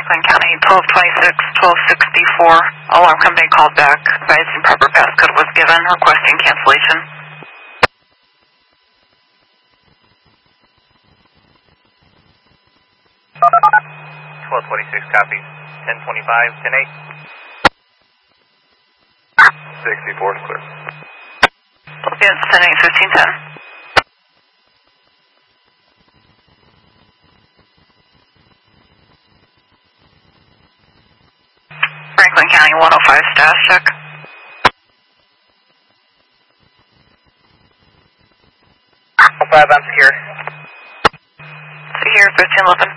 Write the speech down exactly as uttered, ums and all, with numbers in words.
Franklin County, twelve twenty-six, twelve sixty-four. Alarm company called back, advising proper passcode was given, requesting cancellation. twelve twenty-six, copy. ten twenty-five, ten eight. sixty-four is clear. It's ten eight, fifteen ten. Franklin County, one oh five, status check. one oh five, I'm secure. Secure, fifteen eleven.